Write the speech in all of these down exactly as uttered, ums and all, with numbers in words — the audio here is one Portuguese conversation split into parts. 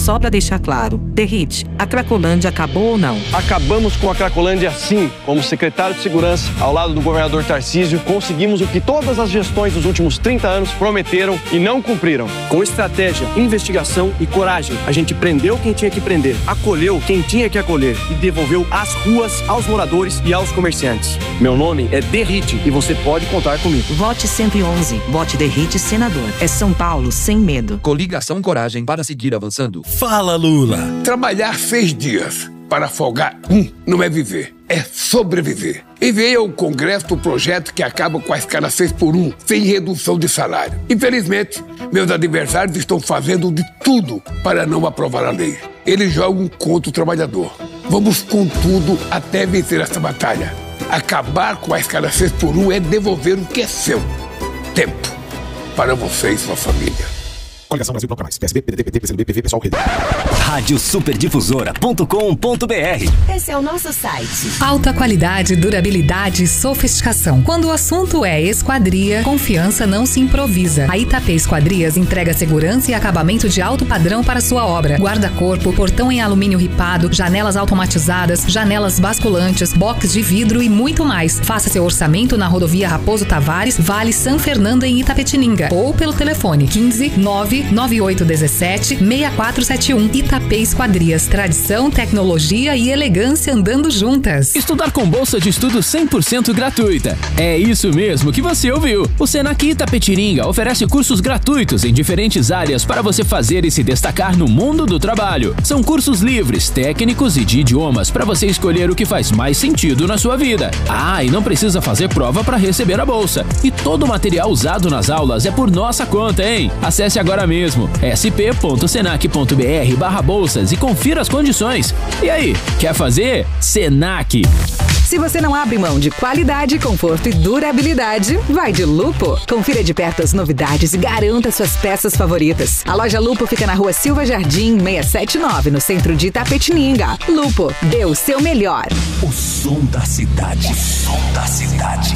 só pra deixar claro. Derrite, a Cracolândia acabou ou não? Acabamos com a Cracolândia sim. Como secretário de Segurança, ao lado do governador Tarcísio, conseguimos o que todas as gestões dos últimos trinta anos prometeram e não cumpriram. Com estratégia, investigação e coragem, a gente prendeu quem tinha que prender, acolheu quem tinha que acolher e devolveu as ruas aos moradores e aos comerciantes. Meu nome é Derrite e você pode contar comigo. Vote cento e onze. Vote Derrite Senador. É São Paulo sem medo. Coligação Coragem para seguir avançando. Fala, Lula. Trabalhar seis dias para folgar um não é viver, é sobreviver. Enviei ao Congresso o projeto que acaba com a escala seis por um, sem redução de salário. Infelizmente, meus adversários estão fazendo de tudo para não aprovar a lei. Eles jogam contra o trabalhador. Vamos com tudo até vencer essa batalha. Acabar com a escala seis por um é devolver o que é seu. Tempo para você e sua família. Coligação Brasil Bloco Mais. P S B, P D T, P T, P C do B, P V, Pessoal, Rede. rádio superdifusora ponto com ponto br. Esse é o nosso site. Alta qualidade, durabilidade e sofisticação. Quando o assunto é esquadria, confiança não se improvisa. A Itapê Esquadrias entrega segurança e acabamento de alto padrão para sua obra. Guarda-corpo, portão em alumínio ripado, janelas automatizadas, janelas basculantes, box de vidro e muito mais. Faça seu orçamento na rodovia Raposo Tavares, Vale São Fernando em Itapetininga ou pelo telefone quinze, nove nove oito um sete, seis quatro sete um. Itapê Esquadrias, tradição, tecnologia e elegância andando juntas. Estudar com bolsa de estudo cem por cento gratuita. É isso mesmo que você ouviu. O Senac Itapetininga oferece cursos gratuitos em diferentes áreas para você fazer e se destacar no mundo do trabalho. São cursos livres, técnicos e de idiomas para você escolher o que faz mais sentido na sua vida. Ah, e não precisa fazer prova para receber a bolsa. E todo o material usado nas aulas é por nossa conta, hein? Acesse agora mesmo sp ponto senac ponto br barra bolsas e confira as condições. E aí, quer fazer? Senac. Se você não abre mão de qualidade, conforto e durabilidade, vai de Lupo. Confira de perto as novidades e garanta suas peças favoritas. A loja Lupo fica na rua Silva Jardim, seiscentos e setenta e nove, no centro de Itapetininga. Lupo, dê o seu melhor. O som da cidade. O som da cidade.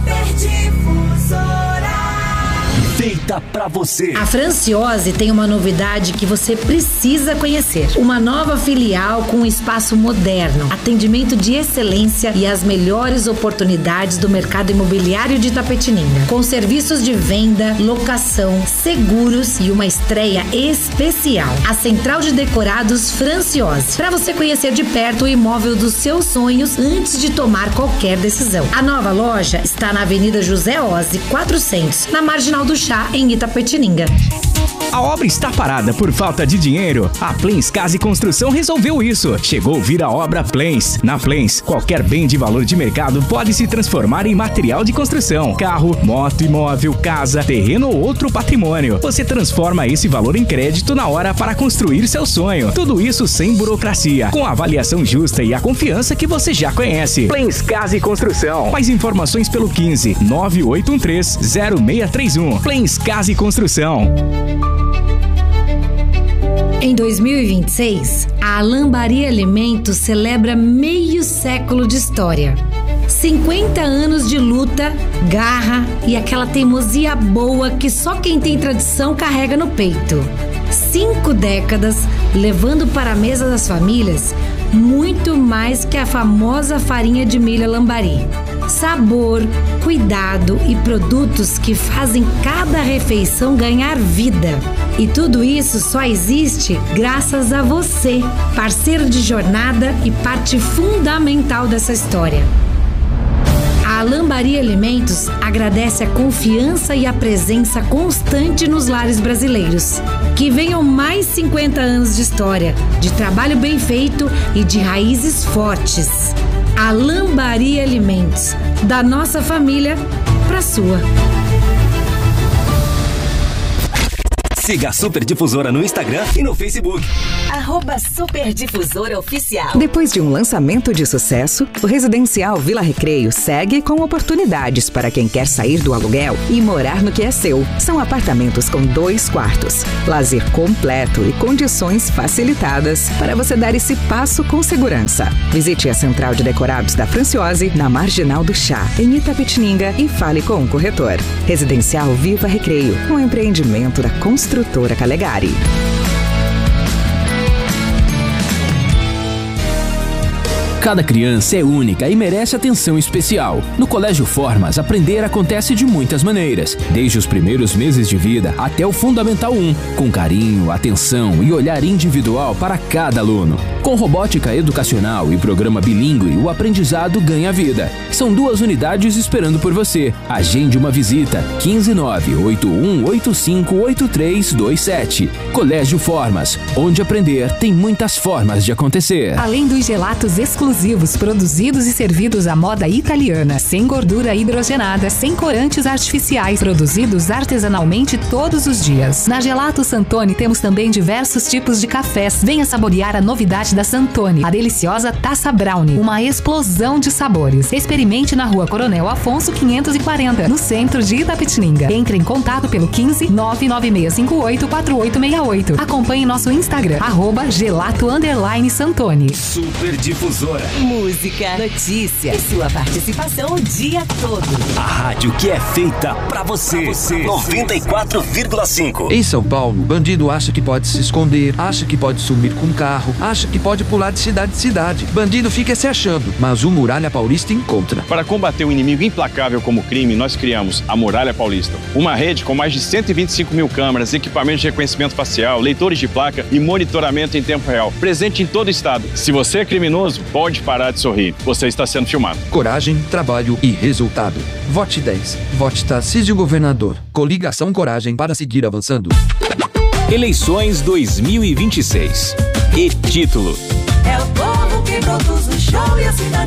Superdifusora. Feita pra você. A Franciose tem uma novidade que você precisa conhecer. Uma nova filial com um espaço moderno, atendimento de excelência e as melhores oportunidades do mercado imobiliário de Itapetininga. Com serviços de venda, locação, seguros e uma estreia especial. A Central de Decorados Franciose. Para você conhecer de perto o imóvel dos seus sonhos antes de tomar qualquer decisão. A nova loja está na Avenida José Ozzi, quatrocentos, na Marginal do Chá, em Itapetininga. A obra está parada por falta de dinheiro? A Plens Casa e Construção resolveu isso. Chegou vir a obra Plens. Na Plens, qualquer bem de valor de mercado pode se transformar em material de construção. Carro, moto, imóvel, casa, terreno ou outro patrimônio. Você transforma esse valor em crédito na hora para construir seu sonho. Tudo isso sem burocracia, com a avaliação justa e a confiança que você já conhece. Plens Casa e Construção. Mais informações pelo quinze, nove oito um três, zero seis três um. Plens Casa e Construção. Em dois mil e vinte e seis, a Lambari Alimentos celebra meio século de história. cinquenta anos de luta, garra e aquela teimosia boa que só quem tem tradição carrega no peito. Cinco décadas levando para a mesa das famílias muito mais que a famosa farinha de milho Lambari. Sabor, cuidado e produtos que fazem cada refeição ganhar vida. E tudo isso só existe graças a você, parceiro de jornada e parte fundamental dessa história. A Lambari Alimentos agradece a confiança e a presença constante nos lares brasileiros. Que venham mais cinquenta anos de história, de trabalho bem feito e de raízes fortes. A Lambari Alimentos, da nossa família pra sua. Siga a Superdifusora no Instagram e no Facebook. Arroba Superdifusora Oficial. Depois de um lançamento de sucesso, o Residencial Vila Recreio segue com oportunidades para quem quer sair do aluguel e morar no que é seu. São apartamentos com dois quartos, lazer completo e condições facilitadas para você dar esse passo com segurança. Visite a Central de Decorados da Franciose, na Marginal do Chá, em Itapetininga, e fale com o corretor. Residencial Viva Recreio, um empreendimento da Construtora Calegari. Cada criança é única e merece atenção especial. No Colégio Formas, aprender acontece de muitas maneiras, desde os primeiros meses de vida até o Fundamental um, com carinho, atenção e olhar individual para cada aluno. Com robótica educacional e programa bilíngue, o aprendizado ganha vida. São duas unidades esperando por você. Agende uma visita. quinze nove oito um oito cinco oito três dois sete. Colégio Formas, onde aprender tem muitas formas de acontecer. Além dos gelatos exclusivos produzidos e servidos à moda italiana, sem gordura hidrogenada, sem corantes artificiais, produzidos artesanalmente todos os dias. Na Gelato Santoni temos também diversos tipos de cafés. Venha saborear a novidade da Santoni, a deliciosa Taça Brownie, uma explosão de sabores. Experimente na Rua Coronel Afonso quinhentos e quarenta, no centro de Itapetininga. Entre em contato pelo quinze nove nove seis cinco oito quatro oito seis oito. Acompanhe nosso Instagram, arroba gelato underline Santoni. Super Difusora. Música, notícia e sua participação o dia todo. A rádio que é feita pra você. Pra você. noventa e quatro vírgula cinco. Em São Paulo, bandido acha que pode se esconder, acha que pode sumir com um carro, acha que pode pular de cidade em cidade. Bandido fica se achando, mas o Muralha Paulista encontra. Para combater um inimigo implacável como o crime, nós criamos a Muralha Paulista. Uma rede com mais de cento e vinte e cinco mil câmeras, equipamentos de reconhecimento facial, leitores de placa e monitoramento em tempo real. Presente em todo o estado. Se você é criminoso, pode parar de sorrir. Você está sendo filmado. Coragem, trabalho e resultado. Vote dez. Vote Tarcísio Governador. Coligação Coragem para seguir avançando. Eleições dois mil e vinte e seis. E título: É o povo que produz o show e assina a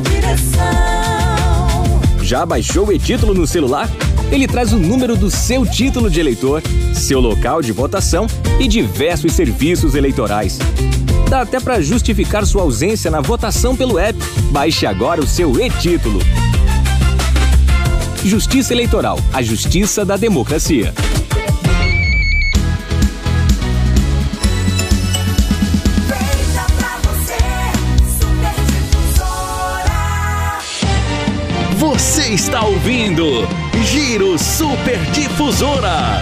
direção. Já baixou o e-título no celular? Ele traz o número do seu título de eleitor, seu local de votação e diversos serviços eleitorais. Dá até para justificar sua ausência na votação pelo app. Baixe agora o seu e-título. Justiça Eleitoral, a justiça da democracia. Feita pra você, Super Difusora. Você está ouvindo Giro Super Difusora.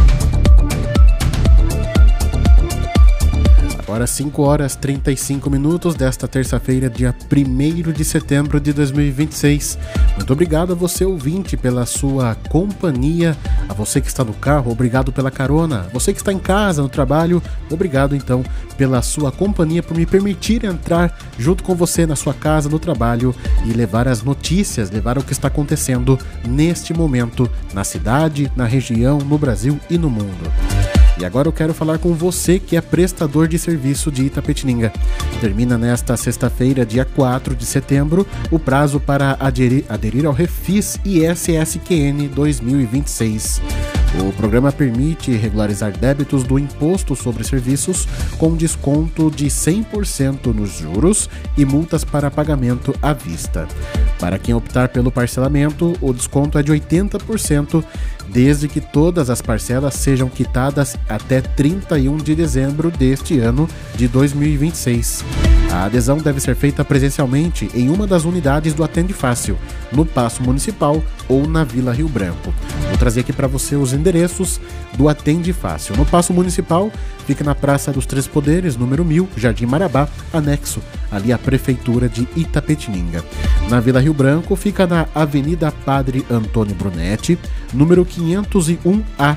Agora cinco horas e trinta e cinco minutos desta terça-feira, dia primeiro de setembro de dois mil e vinte e seis. Muito obrigado a você, ouvinte, pela sua companhia. A você que está no carro, obrigado pela carona. Você que está em casa, no trabalho, obrigado então pela sua companhia, por me permitir entrar junto com você na sua casa, no trabalho e levar as notícias, levar o que está acontecendo neste momento na cidade, na região, no Brasil e no mundo. E agora eu quero falar com você que é prestador de serviço de Itapetininga. Termina nesta sexta-feira, dia quatro de setembro, o prazo para aderir, aderir ao Refis I S S Q N dois mil e vinte e seis. O programa permite regularizar débitos do Imposto sobre Serviços com desconto de cem por cento nos juros e multas para pagamento à vista. Para quem optar pelo parcelamento, o desconto é de oitenta por cento, desde que todas as parcelas sejam quitadas até trinta e um de dezembro deste ano de dois mil e vinte e seis. A adesão deve ser feita presencialmente em uma das unidades do Atende Fácil, no Paço Municipal ou na Vila Rio Branco. Vou trazer aqui para você os endereços do Atende Fácil. No Paço Municipal, fica na Praça dos Três Poderes, número mil, Jardim Marabá, anexo ali à Prefeitura de Itapetininga. Na Vila Rio Branco, fica na Avenida Padre Antônio Brunetti, número quinhentos e um A.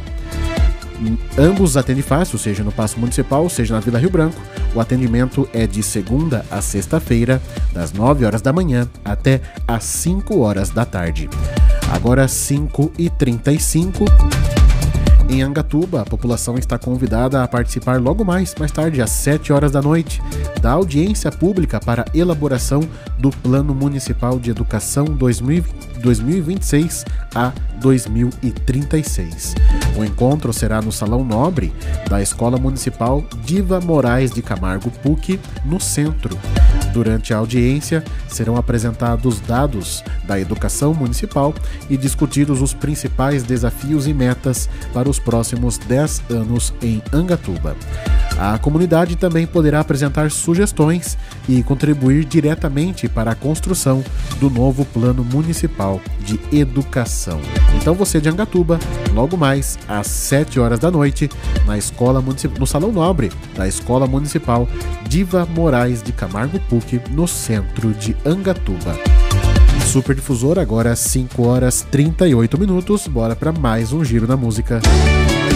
Ambos atendem fácil, seja no Paço Municipal, seja na Vila Rio Branco. O atendimento é de segunda a sexta-feira, das nove horas da manhã até às cinco horas da tarde. Agora cinco e trinta e cinco. Em Angatuba, a população está convidada a participar logo mais, mais tarde, às sete horas da noite, da audiência pública para elaboração do Plano Municipal de Educação dois mil e vinte e seis a dois mil e trinta e seis. O encontro será no Salão Nobre da Escola Municipal Diva Moraes de Camargo P U C, no centro. Durante a audiência, serão apresentados dados da educação municipal e discutidos os principais desafios e metas para os próximos dez anos em Angatuba. A comunidade também poderá apresentar sugestões e contribuir diretamente para a construção do novo Plano Municipal de Educação. Então você de Angatuba, logo mais às sete horas da noite, na Escola Municipal, no Salão Nobre da Escola Municipal Diva Moraes de Camargo P U C, no centro de Angatuba. Super Difusor, agora às cinco horas e trinta e oito minutos. Bora para mais um Giro na Música.